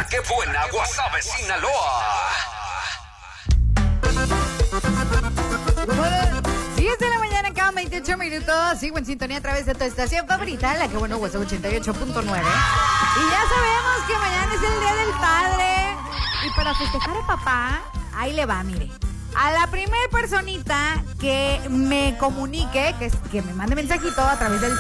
La que buena, Guasave, Sinaloa. 10 de la mañana, cada 28 minutos. Sigo en sintonía a través de tu estación favorita, la que bueno, Guasave 88.9. Y ya sabemos que mañana es el Día del Padre. Y para festejar a papá, ahí le va, mire. A la primer personita que me comunique, que me mande mensajito a través del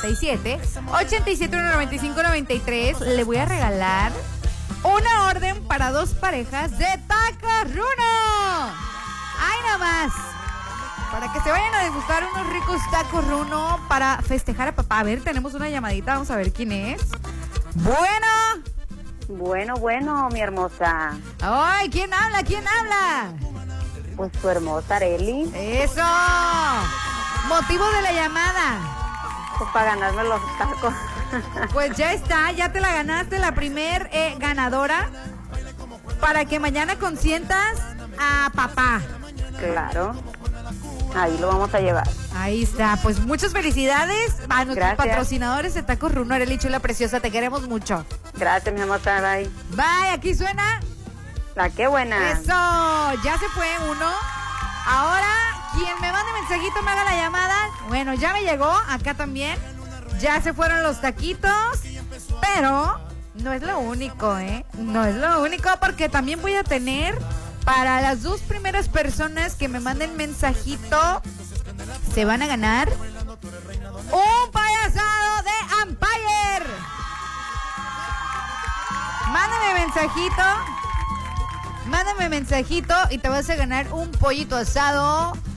687-871-9593, le voy a regalar una orden para 2 parejas de tacos Runo. ¡Ay, nada más! Para que se vayan a degustar unos ricos tacos Runo para festejar a papá. A ver, tenemos una llamadita, vamos a ver quién es. Bueno, mi hermosa. ¡Ay! ¿Quién habla? ¿Quién habla? Pues tu hermosa Arely. ¡Eso! Motivo de la llamada. Pues para ganarme los tacos. Pues ya está, ya te la ganaste, la primer ganadora. Para que mañana consientas a papá. Claro. Ahí lo vamos a llevar. Ahí está, pues muchas felicidades a nuestros Gracias. patrocinadores de Tacos Runo, Arely Chula Preciosa, te queremos mucho. Gracias, mi hermosa. Bye. Bye, aquí suena. La que buena. Eso, ya se fue uno. Ahora, quien me mande mensajito me haga la llamada. Bueno, ya me llegó, acá también. Ya se fueron los taquitos, pero no es lo único, ¿eh? No es lo único, porque también voy a tener para las 2 primeras personas que me manden mensajito, se van a ganar un payasado de Empire. Mándame mensajito y te vas a ganar un pollito asado